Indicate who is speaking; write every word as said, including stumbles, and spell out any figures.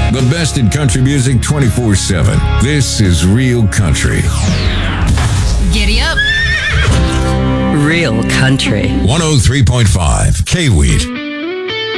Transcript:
Speaker 1: The best in country music twenty-four seven. This is Real Country.
Speaker 2: Giddy up.
Speaker 3: Real Country.
Speaker 1: one oh three point five K-Weed.